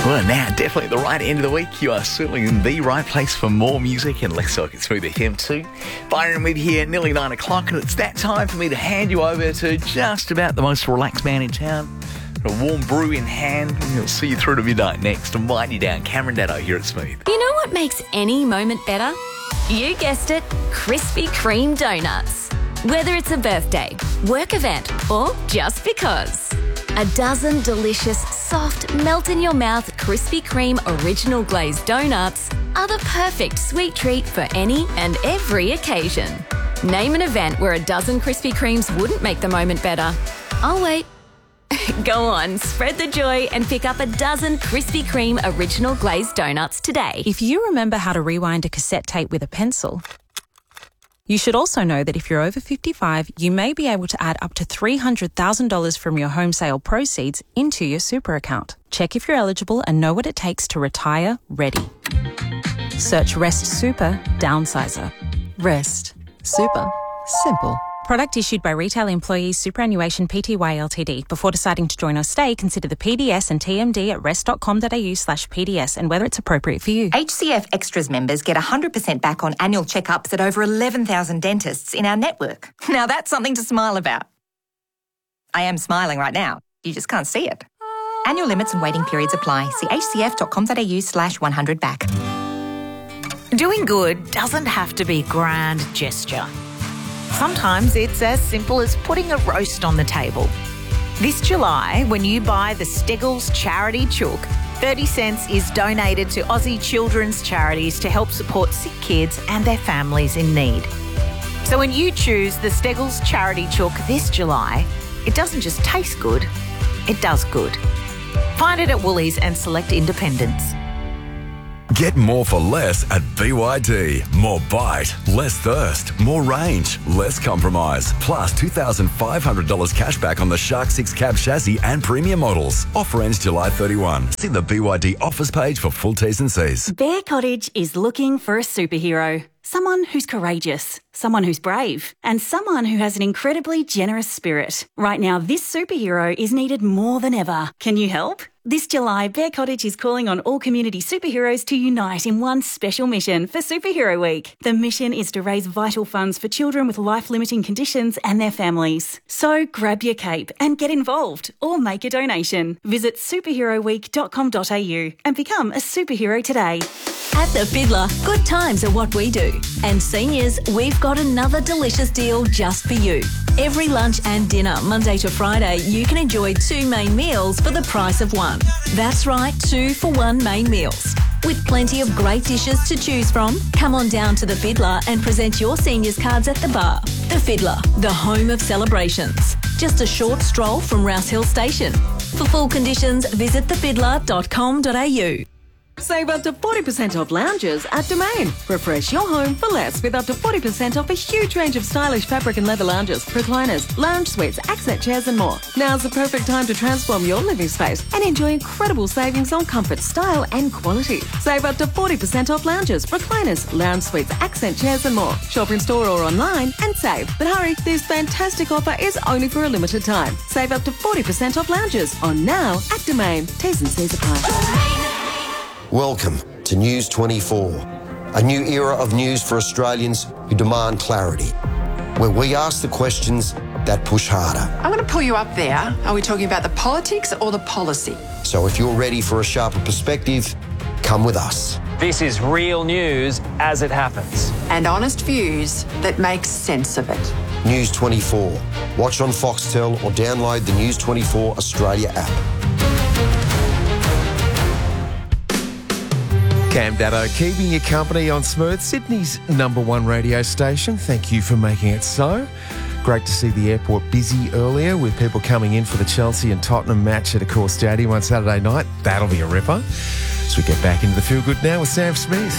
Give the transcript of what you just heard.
Well, now, definitely the right end of the week. You are certainly in the right place for more music and Let's Talk It Smooth FM too. Byron with here, nearly 9 o'clock, and it's that time for me to hand you over to just about the most relaxed man in town. A warm brew in hand, and he'll see you through to midnight next and wind you down. Cameron Daddo here at Smooth. You know what makes any moment better? You guessed it, Krispy Kreme donuts. Whether it's a birthday, work event, or just because. A dozen delicious, soft, melt-in-your-mouth Krispy Kreme original glazed donuts are the perfect sweet treat for any and every occasion. Name an event where a dozen Krispy Kremes wouldn't make the moment better. I'll wait. Go on, spread the joy and pick up a dozen Krispy Kreme original glazed donuts today. If you remember how to rewind a cassette tape with a pencil, you should also know that if you're over 55, you may be able to add up to $300,000 from your home sale proceeds into your super account. Check if you're eligible and know what it takes to retire ready. Search Rest Super Downsizer. Rest. Super. Simple. Product issued by Retail Employees Superannuation Pty Ltd. Before deciding to join or stay, consider the PDS and TMD at rest.com.au/PDS and whether it's appropriate for you. HCF Extras members get 100% back on annual checkups at over 11,000 dentists in our network. Now that's something to smile about. I am smiling right now. You just can't see it. Annual limits and waiting periods apply. See hcf.com.au/100back. Doing good doesn't have to be a grand gesture. Sometimes it's as simple as putting a roast on the table. This July, when you buy the Steggles Charity Chook, 30 cents is donated to Aussie children's charities to help support sick kids and their families in need. So when you choose the Steggles Charity Chook this July, it doesn't just taste good, it does good. Find it at Woolies and select independents. Get more for less at BYD. More bite, less thirst, more range, less compromise. Plus $2,500 cash back on the Shark 6 cab chassis and premium models. Offer ends July 31. See the BYD offers page for full T's and C's. Bear Cottage is looking for a superhero. Someone who's courageous, someone who's brave, and someone who has an incredibly generous spirit. Right now, this superhero is needed more than ever. Can you help? This July, Bear Cottage is calling on all community superheroes to unite in one special mission for Superhero Week. The mission is to raise vital funds for children with life-limiting conditions and their families. So grab your cape and get involved or make a donation. Visit superheroweek.com.au and become a superhero today. At The Fiddler, good times are what we do. And seniors, we've got another delicious deal just for you. Every lunch and dinner, Monday to Friday, you can enjoy 2 main meals for the price of 1. That's right, 2 for 1 main meals. With plenty of great dishes to choose from, come on down to The Fiddler and present your seniors cards at the bar. The Fiddler, the home of celebrations. Just a short stroll from Rouse Hill Station. For full conditions, visit thefiddler.com.au. Save up to 40% off lounges at Domain. Refresh your home for less with up to 40% off a huge range of stylish fabric and leather lounges, recliners, lounge suites, accent chairs and more. Now's the perfect time to transform your living space and enjoy incredible savings on comfort, style and quality. Save up to 40% off lounges, recliners, lounge suites, accent chairs and more. Shop in store or online and save. But hurry, this fantastic offer is only for a limited time. Save up to 40% off lounges on now at Domain. T's and C's apply. Welcome to News 24, a new era of news for Australians who demand clarity, where we ask the questions that push harder. I'm going to pull you up there. Are we talking about the politics or the policy? So if you're ready for a sharper perspective, come with us. This is real news as it happens. And honest views that make sense of it. News 24. Watch on Foxtel or download the News 24 Australia app. Cam Daddo keeping you company on Smooth, Sydney's #1 radio station. Thank you for making it so. Great to see the airport busy earlier with people coming in for the Chelsea and Tottenham match at Accor Stadium on Saturday night. That'll be a ripper. So we get back into the feel good now with Sam Smith.